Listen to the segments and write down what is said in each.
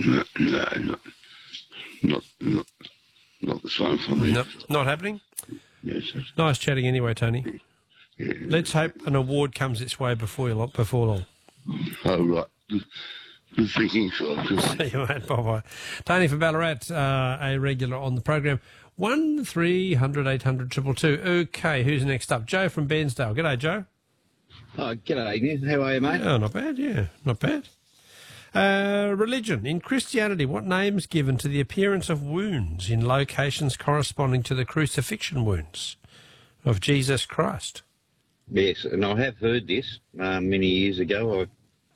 No, no, not, not the same for me. No, not happening? Yes. Nice chatting anyway, Tony. Yeah. Let's hope an award comes its way before long. Oh, right. Good thinking, so. See you, mate. Bye-bye. Tony from Ballarat, a regular on the program. 1300 800 222. Okay, who's next up? Joe from Bairnsdale. G'day, Joe. Oh, g'day, Nick. How are you, mate? Oh, not bad, yeah. Not bad. Religion. In Christianity, what name's given to the appearance of wounds in locations corresponding to the crucifixion wounds of Jesus Christ? Yes, and I have heard this many years ago.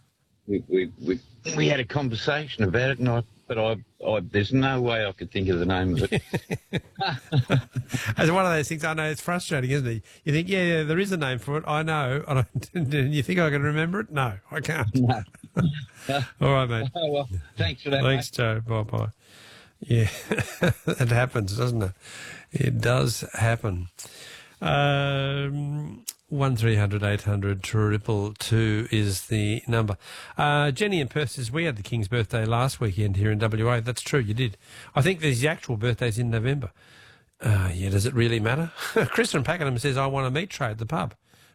We had a conversation about it, but there's no way I could think of the name of it. It's one of those things. I know it's frustrating, isn't it? You think, yeah, there is a name for it. I know. And you think I can remember it? No, I can't. No. All right, mate. Oh, well, thanks for that. Thanks, Joe. Bye-bye. Yeah, it happens, doesn't it? It does happen. 1300 800 222 is the number. Jenny in Perth says, we had the King's birthday last weekend here in WA. That's true, you did. I think there's the actual birthday's in November. Yeah, does it really matter? Chris from Pakenham says, I want a meat tray at the pub.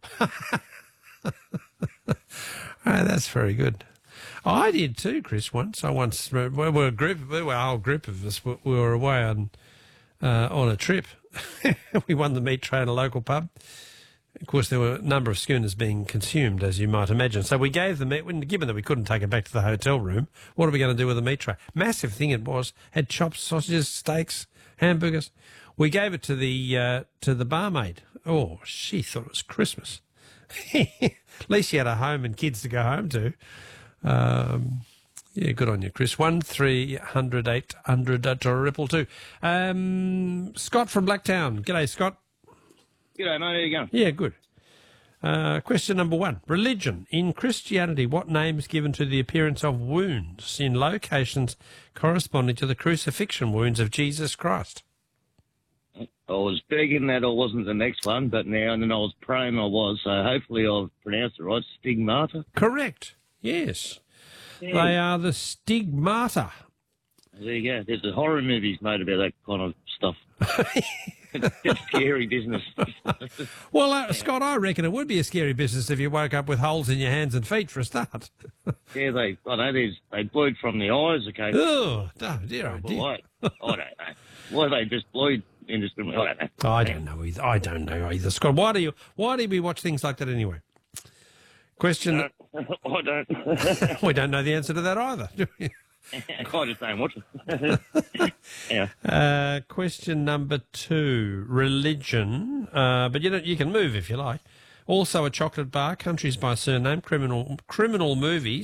That's very good. I did too, Chris, once. We were a whole group of us. We were away on a trip. We won the meat tray at a local pub. Of course, there were a number of schooners being consumed, as you might imagine. So we gave the meat, given that we couldn't take it back to the hotel room, what are we going to do with the meat tray? Massive thing it was. Had chops, sausages, steaks, hamburgers. We gave it to the barmaid. Oh, she thought it was Christmas. At least she had a home and kids to go home to. Yeah, good on you, Chris. 1300 800 222. Scott from Blacktown. G'day, Scott. G'day, mate. How you going? Yeah, good. Question number 1. Religion. In Christianity, what name is given to the appearance of wounds in locations corresponding to the crucifixion wounds of Jesus Christ? I was begging that I wasn't the next one, but now and then I was praying I was, so hopefully I've pronounced it right. Stigmata? Correct. Yes. Yeah. They are the stigmata. There you go. There's a horror movies made about that kind of stuff. It's scary business. Well, Scott, I reckon it would be a scary business if you woke up with holes in your hands and feet for a start. Yeah, they bleed from the eyes occasionally. Oh, dear, oh dear. I don't know. Why they just bleed indiscriminately? I don't know. I don't know either. Scott, why do we watch things like that anyway? Question. I don't. We don't know the answer to that either, do we? I just don't watch it. Yeah. Question number 2, religion. But you can move if you like. Also a chocolate bar, countries by surname, criminal movies.